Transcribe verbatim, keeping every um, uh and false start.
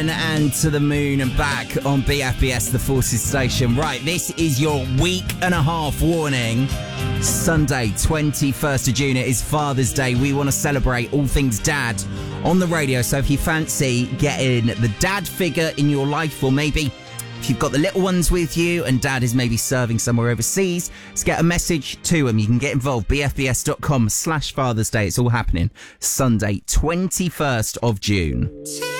Aaron and To the Moon and back on B F B S, the Forces Station. Right, this is your week and a half warning. Sunday, twenty-first of June, it is Father's Day. We want to celebrate all things dad on the radio. So if you fancy getting the dad figure in your life, or maybe if you've got the little ones with you and dad is maybe serving somewhere overseas, let's get a message to him. You can get involved. B F B S dot com slash Father's Day. It's all happening Sunday, twenty-first of June.